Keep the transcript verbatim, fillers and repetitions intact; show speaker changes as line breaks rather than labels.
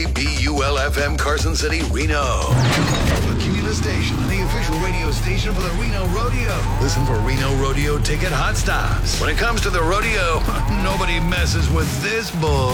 B U L F M Carson City, Reno. The Cumulus Station, the official radio station for the Reno Rodeo. Listen for Reno Rodeo ticket hot stops. When it comes to the rodeo, nobody messes with this bull.